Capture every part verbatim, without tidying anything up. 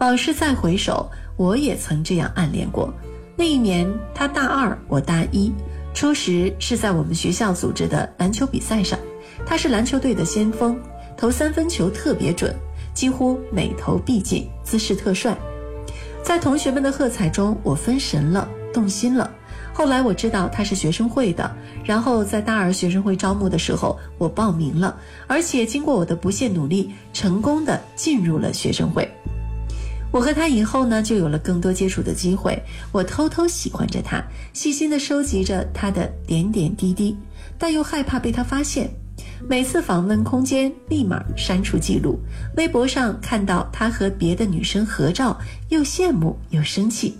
往事再回首，我也曾这样暗恋过。那一年他大二，我大一，初时是在我们学校组织的篮球比赛上，他是篮球队的先锋，投三分球特别准，几乎每投必进，姿势特帅。在同学们的喝彩中，我分神了，动心了。后来我知道他是学生会的，然后在大二学生会招募的时候，我报名了，而且经过我的不懈努力，成功的进入了学生会。我和他以后呢，就有了更多接触的机会，我偷偷喜欢着他，细心地收集着他的点点滴滴，但又害怕被他发现。每次访问空间立马删除记录，微博上看到他和别的女生合照，又羡慕又生气。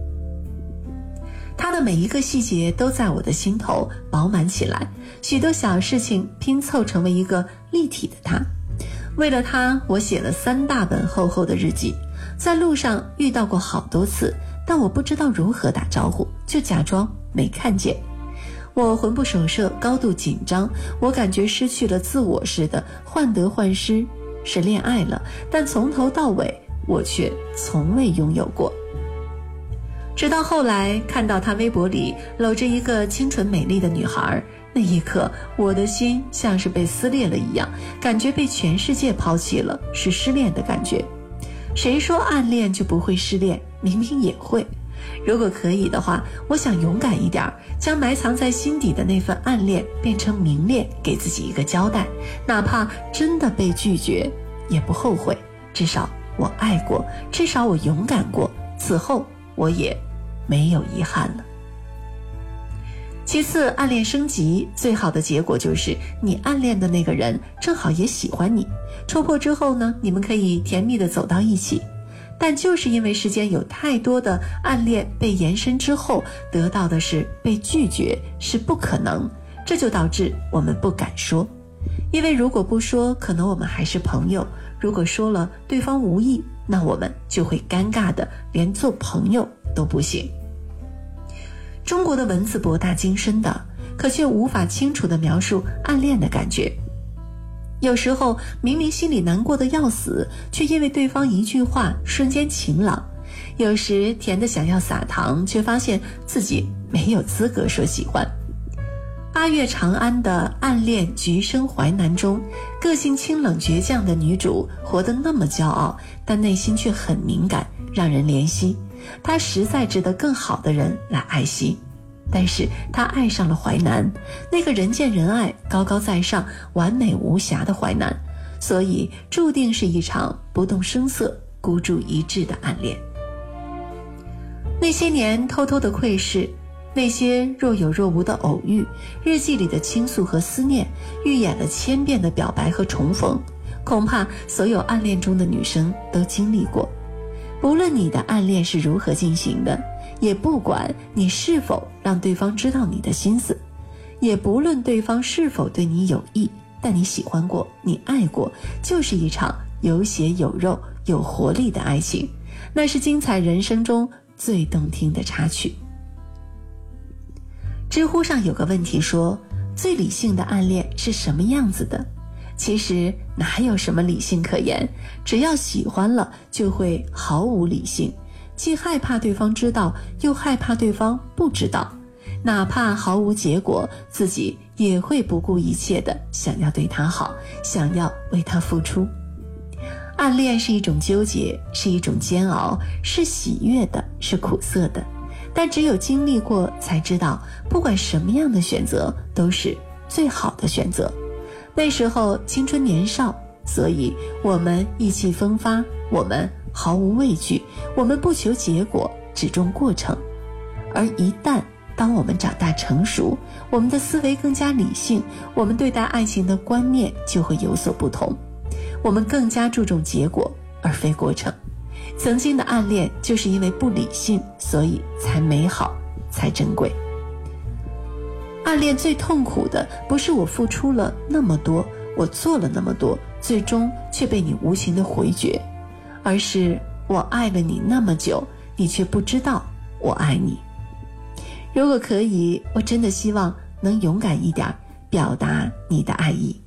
他的每一个细节都在我的心头饱满起来，许多小事情拼凑成为一个立体的他。为了他，我写了三大本厚厚的日记，在路上遇到过好多次，但我不知道如何打招呼，就假装没看见。我魂不守舍，高度紧张，我感觉失去了自我似的，患得患失，是恋爱了，但从头到尾我却从未拥有过。直到后来看到他微博里搂着一个清纯美丽的女孩，那一刻我的心像是被撕裂了一样，感觉被全世界抛弃了，是失恋的感觉。谁说暗恋就不会失恋？明明也会。如果可以的话，我想勇敢一点，将埋藏在心底的那份暗恋变成明恋，给自己一个交代，哪怕真的被拒绝也不后悔，至少我爱过，至少我勇敢过，此后我也没有遗憾了。其次，暗恋升级最好的结果就是你暗恋的那个人正好也喜欢你，戳破之后呢，你们可以甜蜜地走到一起。但就是因为世间有太多的暗恋被延伸之后得到的是被拒绝，是不可能，这就导致我们不敢说。因为如果不说，可能我们还是朋友，如果说了对方无意，那我们就会尴尬的连做朋友都不行。中国的文字博大精深的，可却无法清楚地描述暗恋的感觉。有时候明明心里难过的要死，却因为对方一句话瞬间晴朗。有时甜得想要撒糖，却发现自己没有资格说喜欢。八月长安的暗恋橘生淮南中，个性清冷倔强的女主活得那么骄傲，但内心却很敏感，让人怜惜。她实在值得更好的人来爱惜。但是他爱上了淮南，那个人见人爱、高高在上、完美无瑕的淮南，所以注定是一场不动声色、孤注一掷的暗恋。那些年偷偷的窥视，那些若有若无的偶遇，日记里的倾诉和思念，预演了千遍的表白和重逢，恐怕所有暗恋中的女生都经历过。不论你的暗恋是如何进行的，也不管你是否让对方知道你的心思，也不论对方是否对你有意，但你喜欢过，你爱过，就是一场有血有肉有活力的爱情，那是精彩人生中最动听的插曲。知乎上有个问题说，最理性的暗恋是什么样子的？其实哪有什么理性可言，只要喜欢了就会毫无理性，既害怕对方知道，又害怕对方不知道，哪怕毫无结果，自己也会不顾一切的想要对他好，想要为他付出。暗恋是一种纠结，是一种煎熬，是喜悦的，是苦涩的，但只有经历过才知道，不管什么样的选择都是最好的选择。那时候青春年少，所以我们意气风发，我们毫无畏惧，我们不求结果，只重过程。而一旦当我们长大成熟，我们的思维更加理性，我们对待爱情的观念就会有所不同，我们更加注重结果而非过程。曾经的暗恋就是因为不理性，所以才美好，才珍贵。暗恋最痛苦的不是我付出了那么多，我做了那么多，最终却被你无情的回绝，而是我爱了你那么久，你却不知道我爱你。如果可以，我真的希望能勇敢一点，表达你的爱意。